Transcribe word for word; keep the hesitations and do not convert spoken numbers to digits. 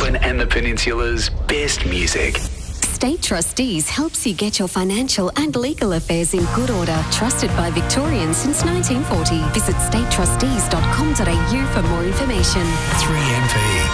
Gippsland and the Peninsula's best music. State Trustees helps you get your financial and legal affairs in good order. Trusted by Victorians since nineteen forty. Visit state trustees dot com dot a u for more information. three M P.